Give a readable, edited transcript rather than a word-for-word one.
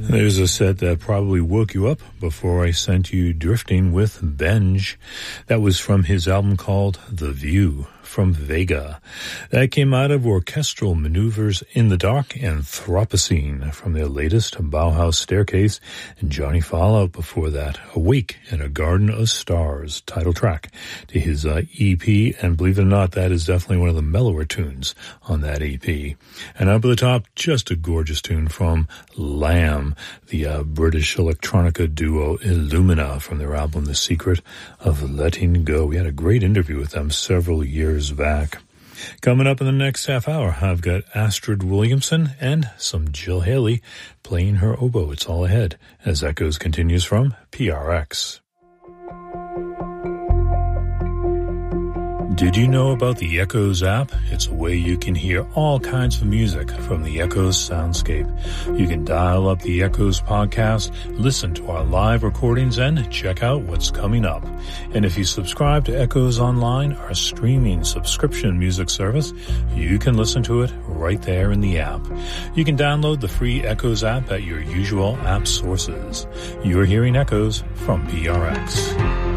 There's a set that probably woke you up before I sent you drifting with Benj. That was from his album called The View from Vega. That came out of Orchestral Maneuvers in the Dark and Thropocene from their latest Bauhaus Staircase, and Johnny Fallout before that, Awake in a Garden of Stars, title track to his EP, and believe it or not, that is definitely one of the mellower tunes on that EP. And up at the top, just a gorgeous tune from Lamb, the British electronica duo Illumina from their album The Secret of Letting Go. We had a great interview with them several years back. Coming up in the next half hour, I've got Astrid Williamson and some Jill Haley playing her oboe. It's all ahead as Echoes continues from PRX. Did you know about the Echoes app? It's a way you can hear all kinds of music from the Echoes soundscape. You can dial up the Echoes podcast, listen to our live recordings, and check out what's coming up. And if you subscribe to Echoes Online, our streaming subscription music service, you can listen to it right there in the app. You can download the free Echoes app at your usual app sources. You're hearing Echoes from PRX.